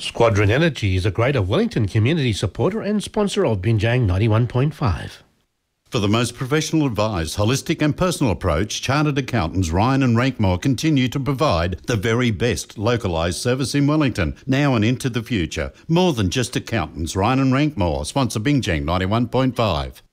Squadron Energy is a Greater Wellington community supporter and sponsor of Binjang 91.5. For the most professional advised, holistic and personal approach, Chartered Accountants Ryan and Rankmore continue to provide the very best localised service in Wellington, now and into the future. More than just accountants, Ryan and Rankmore sponsor Binjang 91.5.